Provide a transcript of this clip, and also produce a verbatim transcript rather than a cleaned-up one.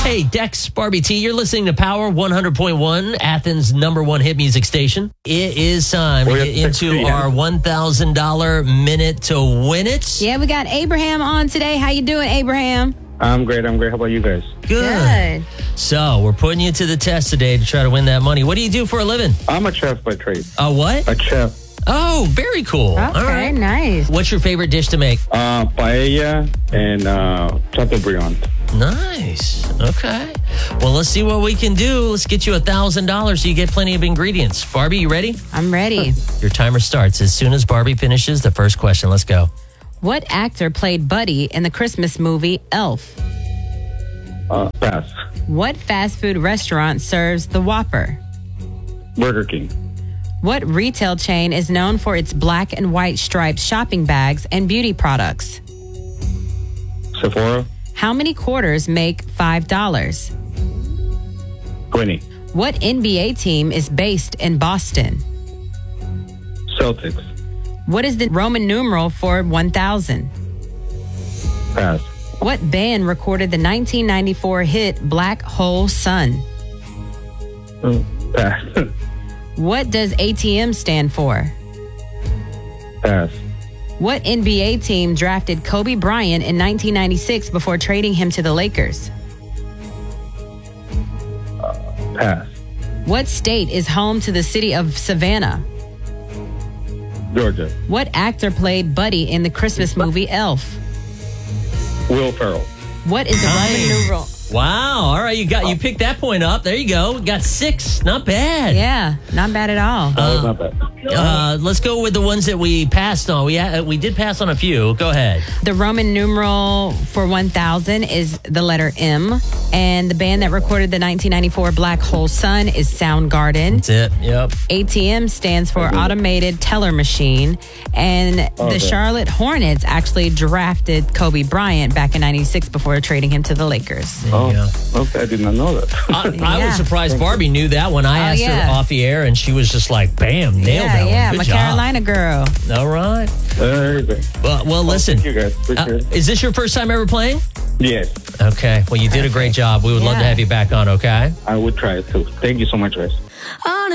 Hey, Dex, Barbie T, you're listening to Power one hundred point one, Athens' number one hit music station. It is time to We're get into sixty, our one thousand dollars minute to win it. Yeah, we got Abraham on today. How you doing, Abraham? I'm great. I'm great. How about you guys? Good. So, we're putting you to the test today to try to win that money. What do you do for a living? I'm a chef by trade. A what? A chef. Oh, very cool. Okay, All right. nice. What's your favorite dish to make? Uh, paella and uh, chateaubriand. Nice. Okay. Well, let's see what we can do. Let's get you one thousand dollars so you get plenty of ingredients. Barbie, you ready? I'm ready. Your timer starts as soon as Barbie finishes the first question. Let's go. What actor played Buddy in the Christmas movie Elf? Uh, pass. What fast food restaurant serves the Whopper? Burger King. What retail chain is known for its black and white striped shopping bags and beauty products? Sephora. How many quarters make five dollars? twenty. What N B A team is based in Boston? Celtics. What is the Roman numeral for one thousand? Pass. What band recorded the nineteen ninety-four hit Black Hole Sun? Uh, pass. What does A T M stand for? Pass. What N B A team drafted Kobe Bryant in nineteen ninety-six before trading him to the Lakers? Uh, pass. What state is home to the city of Savannah? Georgia. What actor played Buddy in the Christmas movie Elf? Will Ferrell. What is the Roman Nice. numeral? Wow. All right. You got you picked that point up. There you go. Got six. Not bad. Yeah, not bad at all. Uh, not bad. Uh, let's go with the ones that we passed on. We ha- we did pass on a few. Go ahead. The Roman numeral for one thousand is the letter M. And the band that recorded the nineteen ninety-four Black Hole Sun is Soundgarden. That's it. Yep. A T M stands for Automated Teller Machine. And Okay. the Charlotte Hornets actually drafted Kobe Bryant back in ninety-six before trading him to the Lakers. There Oh, you go. okay. I did not know that. I, I Yeah. was surprised Barbie knew that when I Oh, asked yeah. her off the air, and she was just like, "Bam, nailed yeah, that yeah, one. my Good job." Carolina girl. All right. Very good. Well, well listen. Thank you guys. Appreciate Uh, it. is this your first time ever playing? Yes. Okay. Well, you did a great job. We would love to Yeah. have you back on. Okay. I would try it too. Thank you so much, guys. On